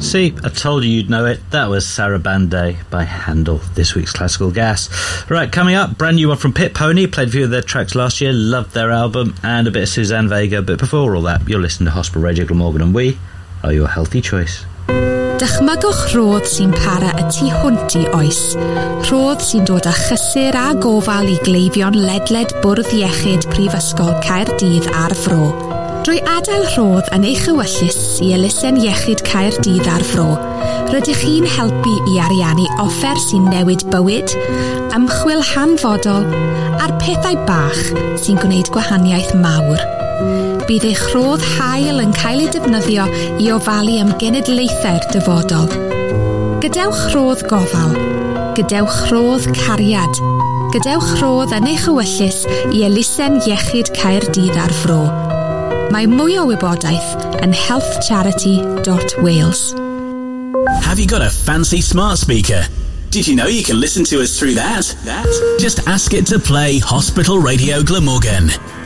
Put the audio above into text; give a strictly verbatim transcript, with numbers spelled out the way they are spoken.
See, I told you you'd know it. That was Sarabande by Handel, this week's Classical Gas. Right, coming up, brand new one from Pit Pony. Played a few of their tracks last year, loved their album, and a bit of Suzanne Vega. But before all that, you're listening to Hospital Radio Glamorgan, and we are your healthy choice. Dychmygwch rodd sy'n para y tu hwnt I oes. Rodd sy'n dod â chysur a gofal I gleifion ledled bwrdd iechyd Prifysgol Caerdydd ar Fro. Drwy adael rodd yn eich ewyllus I elusen iechyd Caerdydd ar Fro, rydych chi'n helpu I ariannu offer sy'n newid bywyd, ymchwil hanfodol, a'r pethau bach sy'n gwneud gwahaniaeth mawr. Bydd eich rodd hael yn cael ei defnyddio I ofalu am genedlaethau'r dyfodol. Gadewch rodd gofal, gadewch rodd cariad, gadewch rodd yn eich ewyllus I elusen iechyd Caerdydd ar Fro. Mae mwy o wybodaeth yn health charity dot wales. Have you got a fancy smart speaker? Did you know you can listen to us through that? That? Just ask it to play Hospital Radio Glamorgan.